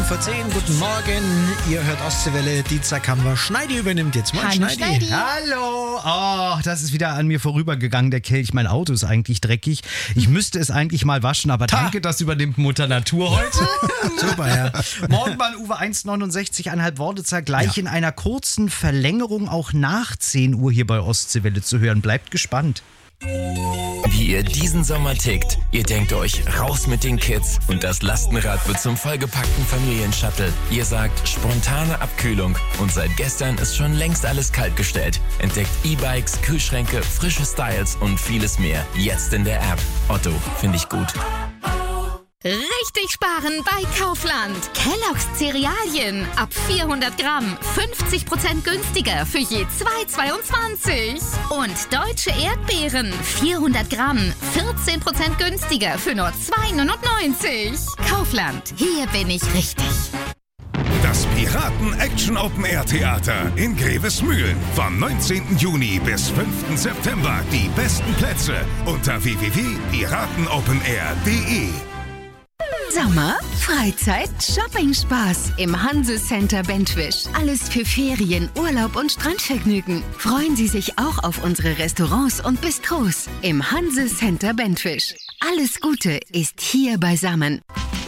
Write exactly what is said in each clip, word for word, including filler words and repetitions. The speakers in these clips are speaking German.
vor zehn, guten Morgen. Ihr hört Ostseewelle, Dienstag haben wir. Schneidi übernimmt jetzt. Moin, Hallo, Schneidi. Schneidi. Hallo! Oh, das ist wieder an mir vorübergegangen, der Kelch. Mein Auto ist eigentlich dreckig. Ich müsste es eigentlich mal waschen, aber Ta. danke, das übernimmt Mutter Natur heute. Super, ja. Morgen mal Uwe eins neunundsechzig Komma fünf Worditzer gleich Ja. in einer kurzen Verlängerung auch nach zehn Uhr hier bei Ostseewelle zu hören. Bleibt gespannt. Wie ihr diesen Sommer tickt. Ihr denkt euch, raus mit den Kids und das Lastenrad wird zum vollgepackten Familienshuttle. Ihr sagt, spontane Abkühlung und seit gestern ist schon längst alles kaltgestellt. Entdeckt E-Bikes, Kühlschränke, frische Styles und vieles mehr. Jetzt in der App. Otto, finde ich gut. Richtig sparen bei Kaufland. Kellogg's Cerealien ab vierhundert Gramm. fünfzig Prozent günstiger für je zwei Euro zweiundzwanzig. Und deutsche Erdbeeren. vierhundert Gramm. vierzehn Prozent günstiger für nur zwei Euro neunundneunzig. Kaufland. Hier bin ich richtig. Das Piraten-Action-Open-Air-Theater in Grevesmühlen. Vom neunzehnten Juni bis fünften September. Die besten Plätze unter w w w punkt piratenopenair punkt de. Sommer, Freizeit, Shopping-Spaß im Hanse Center Bentwisch. Alles für Ferien, Urlaub und Strandvergnügen. Freuen Sie sich auch auf unsere Restaurants und Bistros im Hanse Center Bentwisch. Alles Gute ist hier beisammen.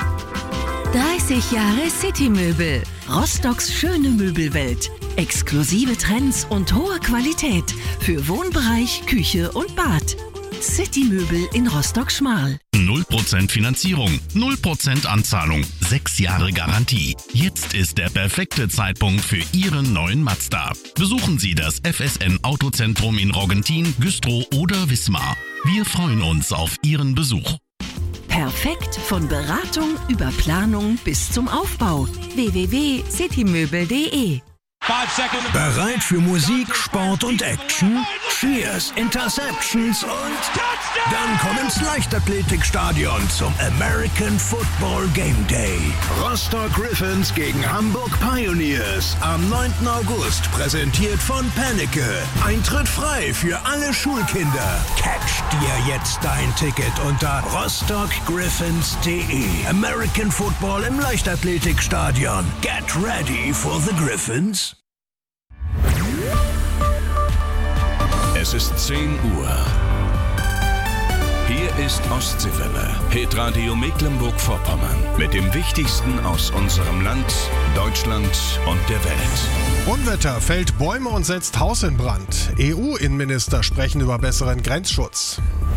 dreißig Jahre City-Möbel. Rostocks schöne Möbelwelt. Exklusive Trends und hohe Qualität für Wohnbereich, Küche und Bad. City-Möbel in Rostock-Schmarl. null Prozent Finanzierung, null Prozent Anzahlung, sechs Jahre Garantie. Jetzt ist der perfekte Zeitpunkt für Ihren neuen Mazda. Besuchen Sie das F S N Autozentrum in Roggentin, Güstrow oder Wismar. Wir freuen uns auf Ihren Besuch. Perfekt von Beratung über Planung bis zum Aufbau. w w w punkt citymöbel punkt de. Bereit für Musik, Sport und Action? Cheers, Interceptions und dann komm ins Leichtathletikstadion zum American Football Game Day. Rostock Griffins gegen Hamburg Pioneers am neunten August, präsentiert von Penneke. Eintritt frei für alle Schulkinder. Catch dir jetzt dein Ticket unter rostock griffins punkt de. American Football im Leichtathletikstadion. Get ready for the Griffins. Es ist zehn Uhr. Hier ist Ostseewelle, Hitradio Mecklenburg-Vorpommern. Mit dem Wichtigsten aus unserem Land, Deutschland und der Welt. Unwetter fällt Bäume und setzt Haus in Brand. E U-Innenminister sprechen über besseren Grenzschutz.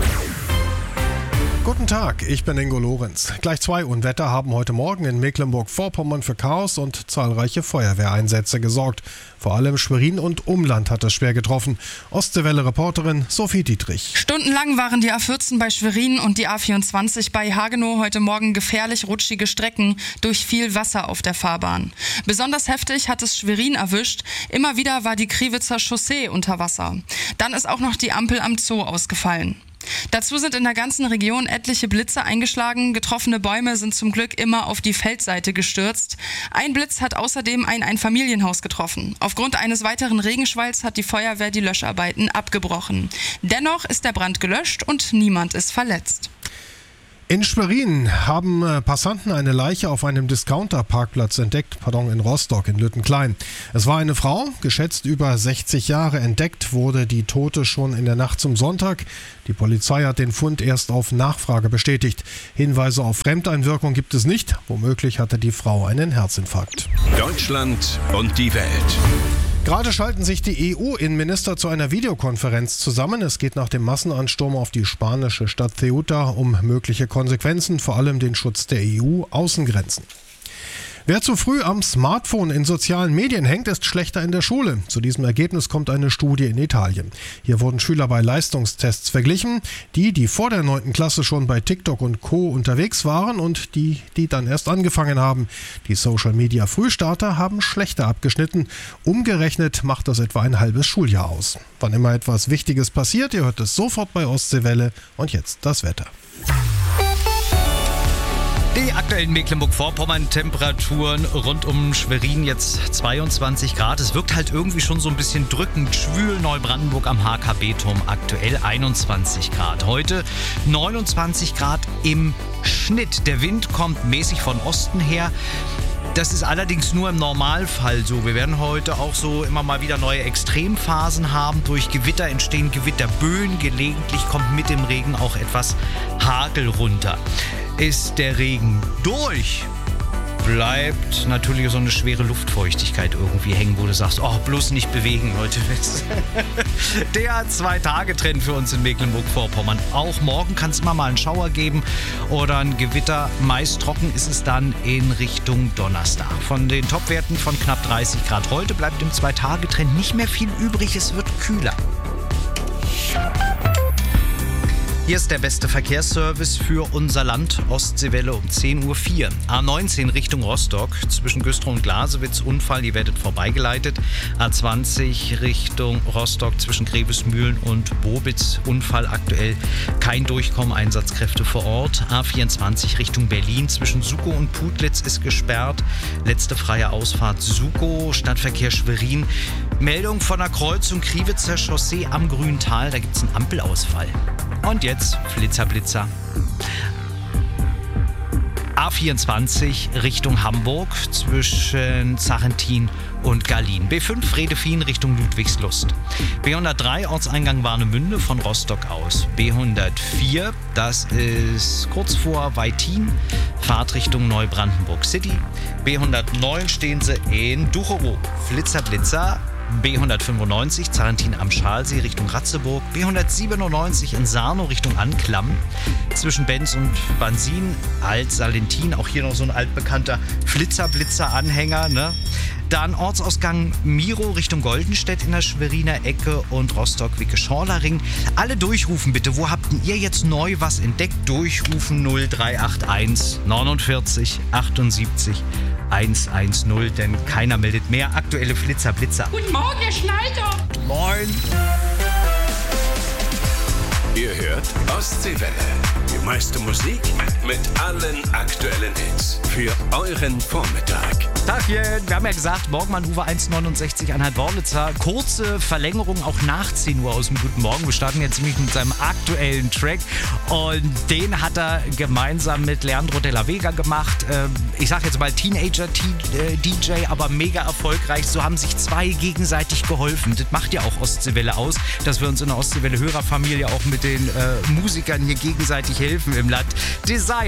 Guten Tag, ich bin Ingo Lorenz. Gleich zwei Unwetter haben heute Morgen in Mecklenburg-Vorpommern für Chaos und zahlreiche Feuerwehreinsätze gesorgt. Vor allem Schwerin und Umland hat es schwer getroffen. Ostseewelle-Reporterin Sophie Dietrich. Stundenlang waren die A vierzehn bei Schwerin und die A vierundzwanzig bei Hagenow heute Morgen gefährlich rutschige Strecken durch viel Wasser auf der Fahrbahn. Besonders heftig hat es Schwerin erwischt. Immer wieder war die Kriwitzer Chaussee unter Wasser. Dann ist auch noch die Ampel am Zoo ausgefallen. Dazu sind in der ganzen Region etliche Blitze eingeschlagen. Getroffene Bäume sind zum Glück immer auf die Feldseite gestürzt. Ein Blitz hat außerdem ein Einfamilienhaus getroffen. Aufgrund eines weiteren Regenschwalls hat die Feuerwehr die Löscharbeiten abgebrochen. Dennoch ist der Brand gelöscht und niemand ist verletzt. In Schwerin haben Passanten eine Leiche auf einem Discounter-Parkplatz entdeckt, pardon, in Rostock, in Lüttenklein. Es war eine Frau, geschätzt über sechzig Jahre. Entdeckt wurde die Tote schon in der Nacht zum Sonntag. Die Polizei hat den Fund erst auf Nachfrage bestätigt. Hinweise auf Fremdeinwirkung gibt es nicht. Womöglich hatte die Frau einen Herzinfarkt. Deutschland und die Welt. Gerade schalten sich die E U-Innenminister zu einer Videokonferenz zusammen. Es geht nach dem Massenansturm auf die spanische Stadt Ceuta um mögliche Konsequenzen, vor allem den Schutz der E U-Außengrenzen. Wer zu früh am Smartphone in sozialen Medien hängt, ist schlechter in der Schule. Zu diesem Ergebnis kommt eine Studie in Italien. Hier wurden Schüler bei Leistungstests verglichen. Die, die vor der neunten Klasse schon bei TikTok und Co. unterwegs waren und die, die dann erst angefangen haben. Die Social-Media-Frühstarter haben schlechter abgeschnitten. Umgerechnet macht das etwa ein halbes Schuljahr aus. Wann immer etwas Wichtiges passiert, ihr hört es sofort bei Ostseewelle. Und jetzt das Wetter. Die aktuellen Mecklenburg-Vorpommern-Temperaturen rund um Schwerin jetzt zweiundzwanzig Grad. Es wirkt halt irgendwie schon so ein bisschen drückend schwül. Neubrandenburg am H K B-Turm aktuell einundzwanzig Grad. Heute neunundzwanzig Grad im Schnitt. Der Wind kommt mäßig von Osten her. Das ist allerdings nur im Normalfall so. Wir werden heute auch so immer mal wieder neue Extremphasen haben. Durch Gewitter entstehen Gewitterböen. Gelegentlich kommt mit dem Regen auch etwas Hagel runter. Ist der Regen durch, bleibt natürlich so eine schwere Luftfeuchtigkeit irgendwie hängen, wo du sagst, oh, bloß nicht bewegen heute. Der Zwei-Tage-Trend für uns in Mecklenburg-Vorpommern. Auch morgen kann es immer mal einen Schauer geben oder ein Gewitter. Meist trocken ist es dann in Richtung Donnerstag. Von den Topwerten von knapp dreißig Grad heute bleibt im Zwei-Tage-Trend nicht mehr viel übrig. Es wird kühler. Hier ist der beste Verkehrsservice für unser Land. Ostseewelle um zehn Uhr vier. A neunzehn Richtung Rostock zwischen Güstrow und Glasewitz. Unfall, ihr werdet vorbeigeleitet. A zwanzig Richtung Rostock zwischen Grevesmühlen und Bobitz. Unfall aktuell. Kein Durchkommen, Einsatzkräfte vor Ort. A vierundzwanzig Richtung Berlin zwischen Sukow und Putlitz ist gesperrt. Letzte freie Ausfahrt Sukow. Stadtverkehr Schwerin. Meldung von der Kreuzung Kriwitzer Chaussee am Grüntal. Da gibt es einen Ampelausfall. Und jetzt Flitzer, Blitzer. A vierundzwanzig Richtung Hamburg zwischen Zarentin und Gallien. B fünf Fredefin Richtung Ludwigslust. B hundertdrei Ortseingang Warnemünde von Rostock aus. B hundertvier, das ist kurz vor Weitin, Fahrt Richtung Neubrandenburg City. B hundertneun stehen sie in Ducherow. Flitzer, Blitzer. B hundertfünfundneunzig Zarentin am Schalsee Richtung Ratzeburg. B hundertsiebenundneunzig in Sarnow Richtung Anklam. Zwischen Benz und Bansin, Alt-Salentin. Auch hier noch so ein altbekannter Flitzer-Blitzer-Anhänger. Ne? Dann Ortsausgang Miro Richtung Goldenstedt in der Schweriner Ecke und Rostock-Wicke-Schorlering. Alle durchrufen bitte. Wo habt ihr jetzt neu was entdeckt? Durchrufen null drei acht eins neunundvierzig achtundsiebzig hundertzehn, denn keiner meldet mehr. Aktuelle Flitzer, Blitzer. Guten Morgen, Herr Schneider. Moin. Ihr hört Ostseewelle. Die meiste Musik mit allen aktuellen Hits für euren Vormittag. Tagchen, wir haben ja gesagt, morgen mal Uwe eins neunundsechzig Anhalt Worlitzer. Kurze Verlängerung auch nach zehn Uhr aus dem Guten Morgen. Wir starten jetzt nämlich mit seinem aktuellen Track und den hat er gemeinsam mit Leandro Della Vega gemacht. Ich sag jetzt mal Teenager-D J, aber mega erfolgreich. So haben sich zwei gegenseitig geholfen. Das macht ja auch Ostseewelle aus, dass wir uns in der Ostseewelle-Hörerfamilie auch mit den äh, Musikern hier gegenseitig helfen im Land. Desire